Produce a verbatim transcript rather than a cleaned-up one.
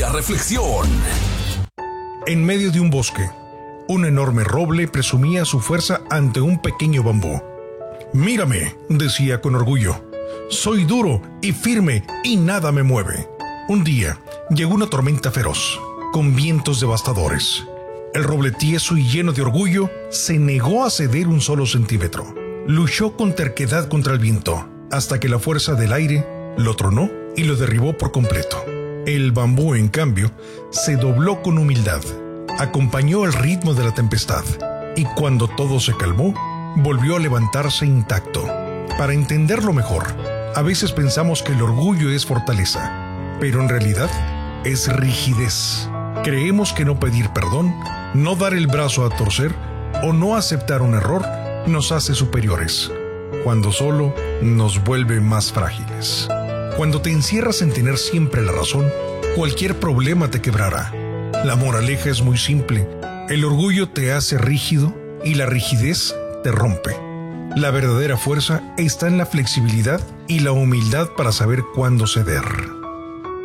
sabia reflexión. En medio de un bosque, un enorme roble presumía su fuerza ante un pequeño bambú. «Mírame», decía con orgullo, «soy duro y firme y nada me mueve». Un día llegó una tormenta feroz, con vientos devastadores. El roble tieso y lleno de orgullo se negó a ceder un solo centímetro. Luchó con terquedad contra el viento, hasta que la fuerza del aire lo tronó y lo derribó por completo. El bambú, en cambio, se dobló con humildad, acompañó el ritmo de la tempestad y cuando todo se calmó, volvió a levantarse intacto. Para entenderlo mejor, a veces pensamos que el orgullo es fortaleza, pero en realidad es rigidez. Creemos que no pedir perdón, no dar el brazo a torcer o no aceptar un error nos hace superiores, cuando solo nos vuelve más frágiles. Cuando te encierras en tener siempre la razón, cualquier problema te quebrará. La moraleja es muy simple. El orgullo te hace rígido y la rigidez te rompe. La verdadera fuerza está en la flexibilidad y la humildad para saber cuándo ceder.